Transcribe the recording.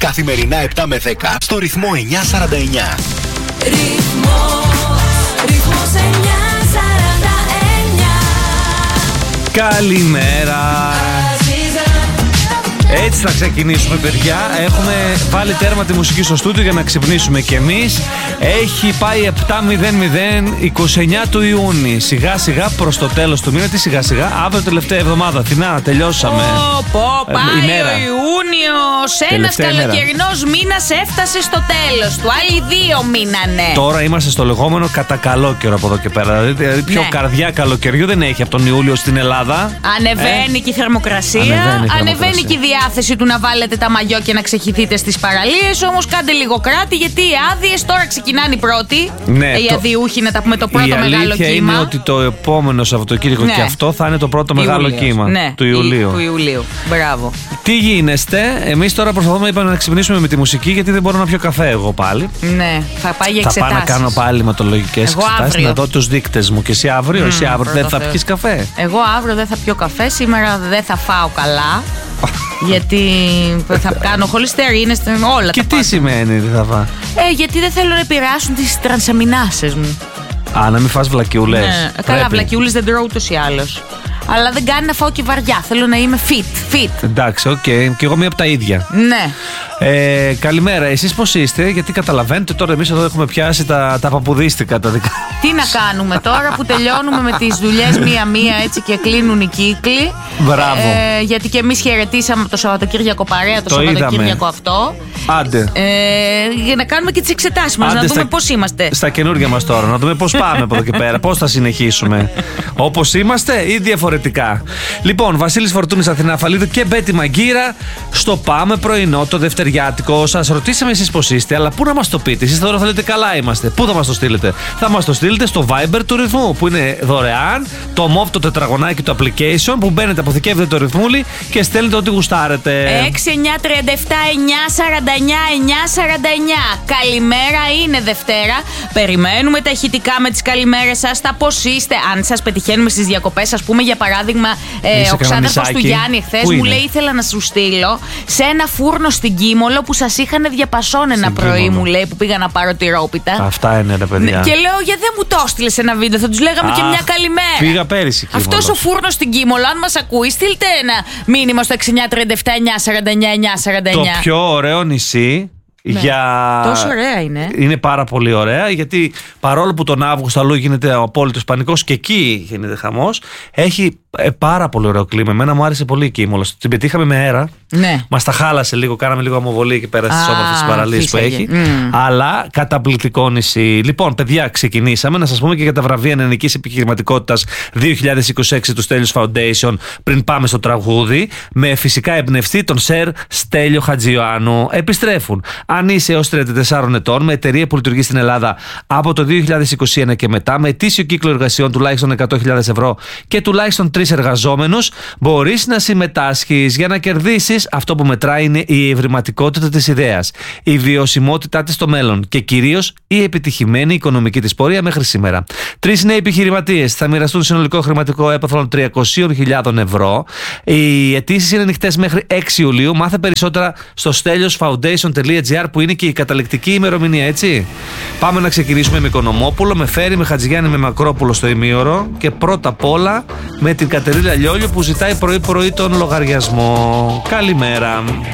Καθημερινά 7 με 10 στο ρυθμό 949. Ρυθμός 949. Καλημέρα. Έτσι θα ξεκινήσουμε, παιδιά. Έχουμε βάλει τέρμα τη μουσική στο στούντιο για να ξυπνήσουμε κι εμείς. Έχει πάει 7:00, 29 του Ιούνιου. Σιγά σιγά προς το τέλος του μήνα. Τι σιγά σιγά, αύριο τελευταία εβδομάδα. Αθηνά, τελειώσαμε. Πάει ο Ιούνιος. Ένας καλοκαιρινός μήνας έφτασε στο τέλος του. Άλλοι 2 μείνανε. Τώρα είμαστε στο λεγόμενο κατά καλό καιρό από εδώ και πέρα. Δηλαδή πιο καρδιά καλοκαιριού δεν έχει από τον Ιούλιο στην Ελλάδα. Ανεβαίνει και η θερμοκρασία. Ανεβαίνει και η διάθεση του να βάλετε τα μαγιό και να ξεχυθείτε στις παραλίες. Όμως κάντε λίγο κράτη, γιατί οι άδειες τώρα ξεκινάνε οι πρώτοι. Ναι, οι αδειούχοι, να τα πούμε, το πρώτο μεγάλο κύμα. Η αλήθεια είναι ότι το επόμενο Σαββατοκύριακο και αυτό θα είναι το πρώτο μεγάλο κύμα του Ιουλίου. Του Ιουλίου. Μπράβο. Τι γίνεστε, εμείς τώρα προσπαθούμε να ξυπνήσουμε με τη μουσική, γιατί δεν μπορώ να πιω καφέ εγώ πάλι. Ναι, θα πάει για εξετάσεις. Θα πάω να κάνω πάλι αιματολογικές εξετάσεις, να δω τους δείκτες μου. Και εσύ αύριο, δεν θα πιεις καφέ. Εγώ αύριο δεν θα πιω καφέ, σήμερα δεν θα φάω καλά. Γιατί θα κάνω χολυστερίνες, όλα και τα τι σημαίνει δεν θα φάω? Γιατί δεν θέλω να επηρεάσουν τις τρανσαμινάσες μου. Να μην φας βλακιούλες. Ναι, καλά, βλακιούλες δεν τρώω ούτως ή άλλως. Αλλά δεν κάνει να φάω και βαριά. Θέλω να είμαι fit. Εντάξει, οκ. Και εγώ μία από τα ίδια. Ναι. Καλημέρα. Εσείς πώς είστε? Γιατί καταλαβαίνετε τώρα εμείς εδώ έχουμε πιάσει τα παπουδίστικα τα δικά. Τι να κάνουμε τώρα που τελειώνουμε με τις δουλειές μία-μία έτσι και κλείνουν οι κύκλοι. Μπράβο. Γιατί και εμείς χαιρετήσαμε το Σαββατοκύριακο παρέα το Σαββατοκύριακο αυτό. Άντε. Για να κάνουμε και τις εξετάσεις μας, να δούμε πώς είμαστε. Στα καινούργια μας τώρα, να δούμε πώς πάμε από εδώ και πέρα, πώς θα συνεχίσουμε. Όπως είμαστε ή διαφορετικά. Λοιπόν, Βασίλης Φορτούνης, Αθηνά Αφαλίδου και Μπέτη Μαγκύρα στο Πάμε Πρωινό, το δευτεριάτικο. Σας ρωτήσαμε εσείς πώς είστε, αλλά πού να μας το πείτε? Εσείς τώρα θα λέτε καλά είμαστε. Πού θα μας το στείλετε? Θα μας το στείλετε στο Viber του ρυθμού, που είναι δωρεάν. Το MOV, το τετραγωνάκι του application, που μπαίνετε, αποθηκεύετε το ρυθμούλι και στέλνετε ό,τι γουστάρετε. 6-9-37-949-949. Καλημέρα, είναι Δευτέρα. Περιμένουμε τα ηχητικά με τις καλημέρες σας. Τα πώς είστε, αν σας πετυχαίνουμε στις διακοπές, ας πούμε, για παράδειγμα, ο ξάδερφος του Γιάννη εχθές μου λέει: ήθελα να σου στείλω σε ένα φούρνο στην Κίμολο που σας είχαν διαπασών ένα πρωί, μου λέει, που πήγα να πάρω τυρόπιτα. Αυτά είναι, ρε παιδιά. Και λέω: γιατί δεν μου το έστειλες ένα βίντεο, θα τους λέγαμε και μια καλημέρα. Πήγα πέρυσι. Αυτός ο φούρνος στην Κίμολο, αν μας ακούει, στείλτε ένα μήνυμα στο 6-9-37-949-949. Το πιο ωραίο νησί. Ναι. Τόσο ωραία είναι. Είναι πάρα πολύ ωραία, γιατί παρόλο που τον Αύγουστο αλλού γίνεται ο απόλυτος πανικός και εκεί γίνεται χαμός, έχει πάρα πολύ ωραίο κλίμα. Εμένα μου άρεσε πολύ εκεί. Την πετύχαμε με αέρα. Ναι. Μας τα χάλασε λίγο, κάναμε λίγο αμοβολή εκεί πέρα στις όμορφες παραλίες που έχει. Αλλά καταπληκτικό νησί. Λοιπόν, παιδιά, ξεκινήσαμε. Να σας πούμε και για τα βραβεία νεανικής επιχειρηματικότητας 2026 του Στέλιος Foundation πριν πάμε στο τραγούδι. Με φυσικά εμπνευστή τον Σερ Στέλιο Χατζιωάννου. Επιστρέφουν. Αν είσαι έως 34 ετών, με εταιρεία που λειτουργεί στην Ελλάδα από το 2021 και μετά, με ετήσιο κύκλο εργασιών τουλάχιστον 100.000 ευρώ και τουλάχιστον 3 εργαζόμενους, μπορείς να συμμετάσχεις. Για να κερδίσεις, αυτό που μετράει είναι η ευρηματικότητα της ιδέας, η βιωσιμότητά της στο μέλλον και κυρίως η επιτυχημένη οικονομική της πορεία μέχρι σήμερα. 3 νέοι επιχειρηματίες θα μοιραστούν συνολικό χρηματικό έπαθλο 300.000 ευρώ. Οι αιτήσεις είναι ανοιχτές μέχρι 6 Ιουλίου. Μάθε περισσότερα στο steliosfoundation.gr, που είναι και η καταληκτική ημερομηνία, έτσι. Πάμε να ξεκινήσουμε με Οικονομόπουλο, με Φέρη, με Χατζηγιάννη, με Μακρόπουλο στο ημίωρο και πρώτα απ' όλα με την Κατερίνα Λιόλιο που ζητάει πρωί-πρωί τον λογαριασμό. Καλημέρα.